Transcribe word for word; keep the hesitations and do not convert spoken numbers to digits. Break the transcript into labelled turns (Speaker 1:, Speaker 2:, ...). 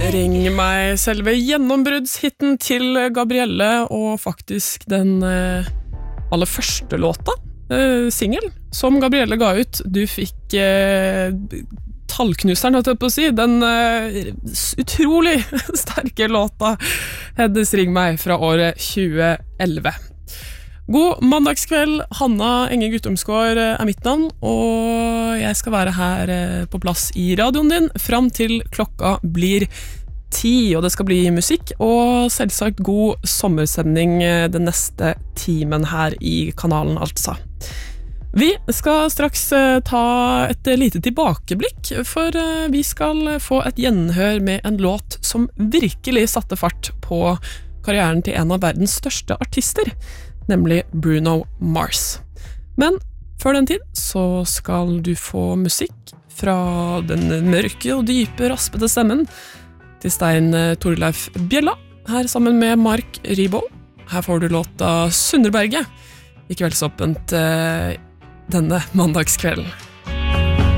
Speaker 1: Ring meg, selve gjennombruddshitten til Gabrielle, og faktisk den eh, aller første låta, eh, single, som Gabrielle ga ut. Du fikk eh, tallknuseren, holdt jeg på å si, den eh, utrolig sterke låta Heddes Ring meg fra året tjue elleve. God mandagskveld, Hanna Enge Guttormsgaard er mitt navn, og jeg skal være her på plass i radioen din frem til klokka blir ti, og det skal bli musikk, og selvsagt god sommersending den neste timen her i kanalen, altså. Vi skal straks ta et lite tilbakeblikk, for vi skal få et gjenhør med en låt som virkelig satte fart på karrieren til en av verdens største artister, nemlig Bruno Mars. Men før den tid så skal du få musikk fra den mørke og dype raspete stemmen til Stein Torleif Bjella, her sammen med Mark Ribot. Her får du låta Sunderberget, i kveldsåpent eh, denne mandagskvelden.